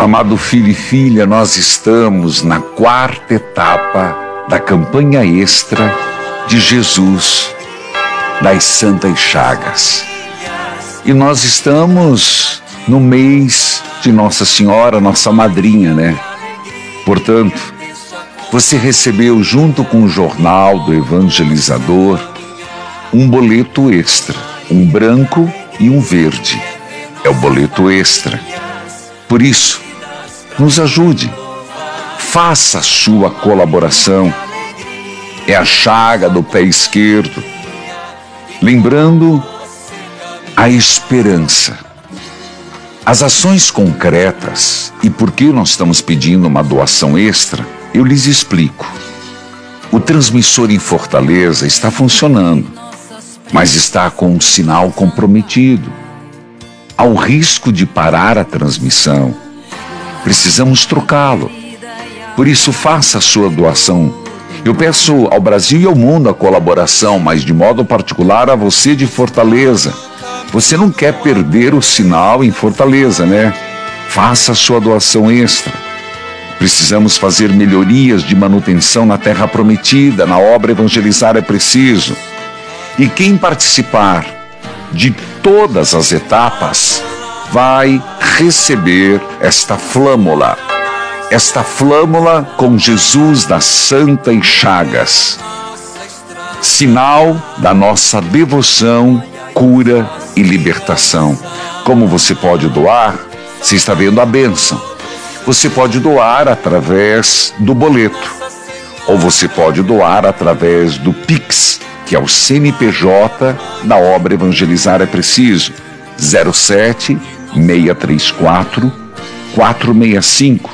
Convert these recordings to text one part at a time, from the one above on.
Amado filho e filha, nós estamos na quarta etapa da campanha extra de Jesus das Santas Chagas. E nós estamos no mês de Nossa Senhora, nossa madrinha, né? Portanto, você recebeu junto com o jornal do evangelizador um boleto extra, um branco e um verde. É o boleto extra. Por isso, nos ajude, faça a sua colaboração. É a chaga do pé esquerdo. Lembrando a esperança. As ações concretas e por que nós estamos pedindo uma doação extra, eu lhes explico. O transmissor em Fortaleza está funcionando, mas está com um sinal comprometido. Há o risco de parar a transmissão. Precisamos trocá-lo. Por isso, faça a sua doação. Eu peço ao Brasil e ao mundo a colaboração, mas de modo particular a você de Fortaleza. Você não quer perder o sinal em Fortaleza, né? Faça a sua doação extra. Precisamos fazer melhorias de manutenção na Terra Prometida, na obra Evangelizar é Preciso. E quem participar de todas as etapas vai receber esta flâmula com Jesus das Santas Chagas, sinal da nossa devoção, cura e libertação. Como você pode doar? Você está vendo a bênção. Você pode doar através do boleto, ou você pode doar através do Pix, que é o CNPJ da obra Evangelizar é Preciso, 07 634 465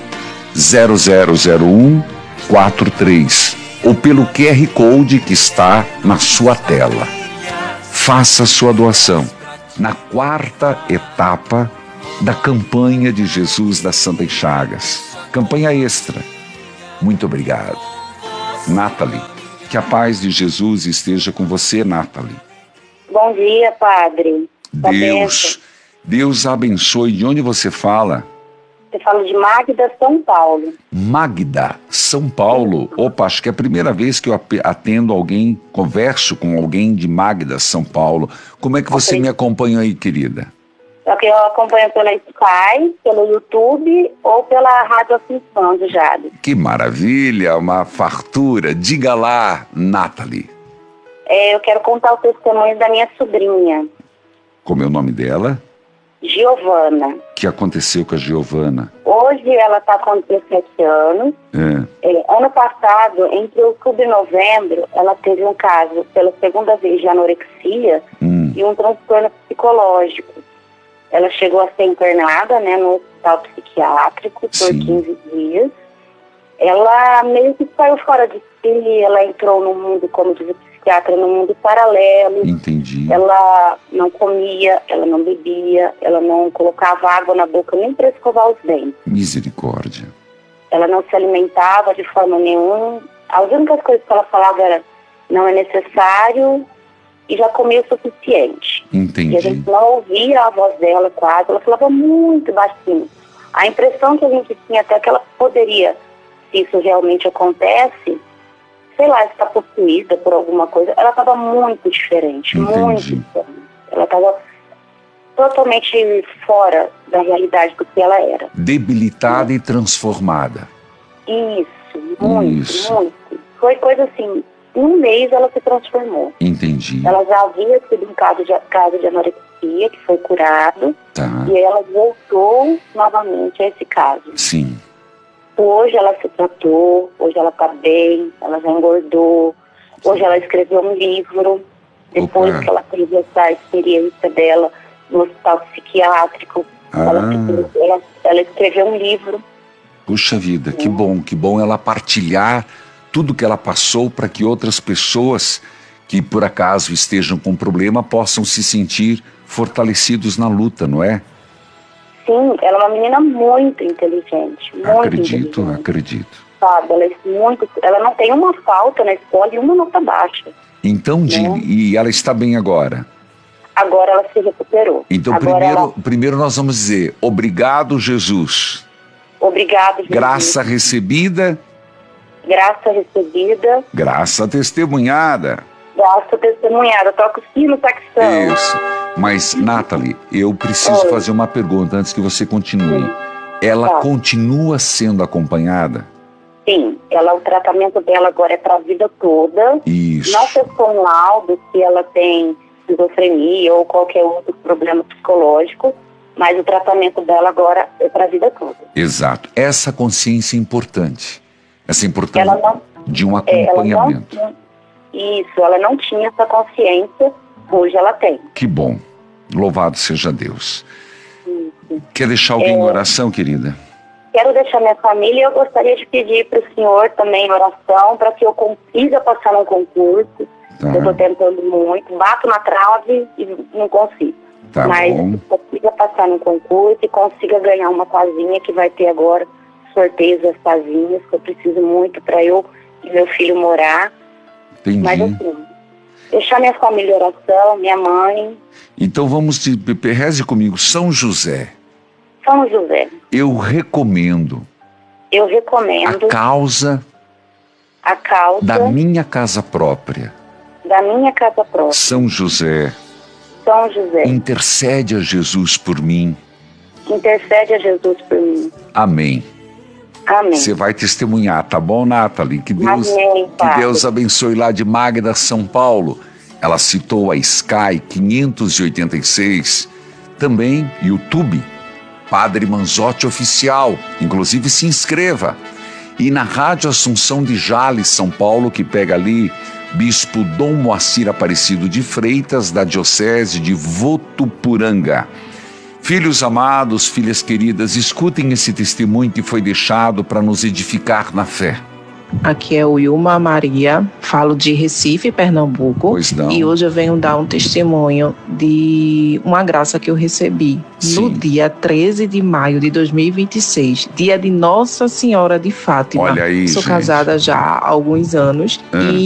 0001 43, ou pelo QR Code que está na sua tela. Faça a sua doação na quarta etapa da campanha de Jesus das Santas Chagas. Campanha extra. Muito obrigado. Nathalie, que a paz de Jesus esteja com você, Nathalie. Bom dia, padre. Deus abençoe. De onde você fala? Você fala de Magda, São Paulo. Magda, São Paulo. Opa, acho que é a primeira vez que eu atendo alguém, converso com alguém de Magda, São Paulo. Como é que você me acompanha aí, querida? Eu acompanho pela Sky, pelo YouTube ou pela Rádio Assunção do Jade. Que maravilha, uma fartura. Diga lá, Nathalie. Eu quero contar o testemunho da minha sobrinha. Como é o nome dela? Giovana. O que aconteceu com a Giovana? Hoje ela está com 17 anos. Ano passado, entre outubro e novembro, ela teve um caso pela segunda vez de anorexia e um transtorno psicológico. Ela chegou a ser internada, né, no hospital psiquiátrico por 15 dias. Ela meio que saiu fora de si, ela entrou no mundo, como diz o psiquiatra, no mundo paralelo. Entendi. Ela não comia, ela não bebia, ela não colocava água na boca nem para escovar os dentes. Misericórdia. Ela não se alimentava de forma nenhuma. As únicas coisas que ela falava era não é necessário e já comia o suficiente. Entendi. E a gente não ouvia a voz dela quase, ela falava muito baixinho. A impressão que a gente tinha até que ela poderia, se isso realmente acontece, sei lá, está possuída por alguma coisa, ela estava muito diferente, muito diferente. Ela estava totalmente fora da realidade do que ela era. Debilitada e transformada. Isso, muito. Foi coisa assim, em um mês ela se transformou. Entendi. Ela já havia sido em caso de anorexia, que foi curado, e ela voltou novamente a esse caso. Sim. Hoje ela se tratou, hoje ela está bem, ela já engordou, hoje ela escreveu um livro, depois que ela teve essa experiência dela no hospital psiquiátrico, ela escreveu um livro. Puxa vida, que bom ela partilhar tudo que ela passou para que outras pessoas que por acaso estejam com problema possam se sentir fortalecidos na luta, não é? Sim, ela é uma menina muito inteligente. Acredito. Sabe, ela não tem uma falta na escola e uma nota baixa. Então, e ela está bem agora? Agora ela se recuperou. Então, primeiro nós vamos dizer, obrigado, Jesus. Obrigado, Jesus. Graça recebida. Graça recebida. Graça testemunhada. Graça testemunhada. Toca o sino, saxão. Isso. Mas, Nathalie, eu preciso fazer uma pergunta antes que você continue. Ela continua sendo acompanhada? Sim. O tratamento dela agora é para a vida toda. Isso. Não testou um laudo se ela tem esquizofrenia ou qualquer outro problema psicológico, mas o tratamento dela agora é para a vida toda. Exato. Essa consciência é importante. Essa importância de um acompanhamento. Ela não tinha essa consciência, hoje ela tem. Que bom. Louvado seja Deus. Isso. Quer deixar alguém em oração, querida? Quero deixar minha família e eu gostaria de pedir para o senhor também oração para que eu consiga passar num concurso. Eu estou tentando muito, bato na trave e não consigo. Mas consiga passar num concurso e consiga ganhar uma casinha que vai ter agora sorteios das casinhas, que eu preciso muito para eu e meu filho morar. Entendi. Mas assim, deixar minha família em oração, minha mãe. Então reze comigo, São José. São José. Eu recomendo. A causa da minha casa própria. São José. Intercede a Jesus por mim. Amém. Você vai testemunhar, tá bom, Nathalie? Que Deus abençoe lá de Magda, São Paulo. Ela citou a Sky 586. Também YouTube, Padre Manzotti Oficial. Inclusive se inscreva. E na Rádio Assunção de Jales, São Paulo, que pega ali Bispo Dom Moacir Aparecido de Freitas, da Diocese de Votuporanga. Filhos amados, filhas queridas, escutem esse testemunho que foi deixado para nos edificar na fé. Aqui é o Wilma Maria, falo de Recife, Pernambuco. Pois não. E hoje eu venho dar um testemunho de uma graça que eu recebi no dia 13 de maio de 2026, dia de Nossa Senhora de Fátima. Olha aí, Sou casada já há alguns anos e